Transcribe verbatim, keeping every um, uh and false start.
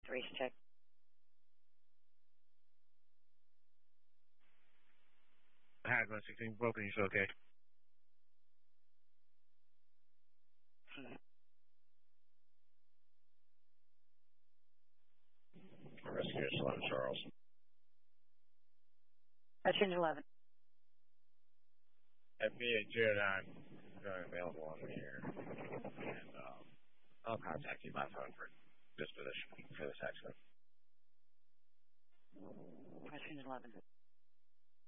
Race check. Hi, one sixteen, broken, you still okay? Rescue eleven, Charles. Veteran eleven. F B A zero nine, going available on the air. And um, I'll contact you by phone for disposition for this accident. Veteran eleven.